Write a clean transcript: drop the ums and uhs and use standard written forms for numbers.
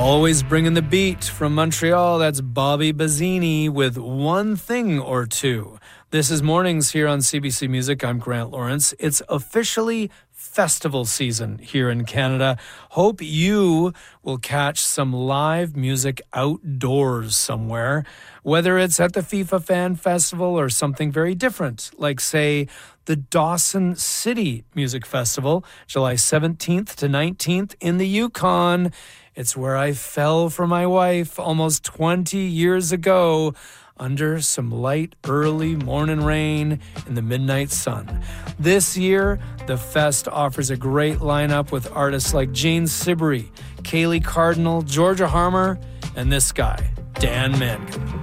Always bringing the beat from Montreal, that's Bobby Bazzini with One Thing or Two. This is Mornings here on CBC Music. I'm Grant Lawrence. It's officially festival season here in Canada. Hope you will catch some live music outdoors somewhere, whether it's at the FIFA Fan Festival or something very different, like, say, the Dawson City Music Festival, July 17th to 19th in the Yukon. It's where I fell for my wife almost 20 years ago under some light early morning rain in the midnight sun. This year, the fest offers a great lineup with artists like Jane Siberry, Kaylee Cardinal, Georgia Harmer, and this guy, Dan Mankin.